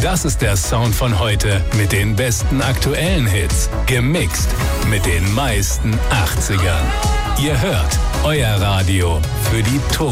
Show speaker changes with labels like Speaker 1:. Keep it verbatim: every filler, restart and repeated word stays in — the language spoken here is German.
Speaker 1: Das ist der Sound von heute mit den besten aktuellen Hits. Gemixt mit den meisten achtzigern. Ihr hört euer Radio für die Ton.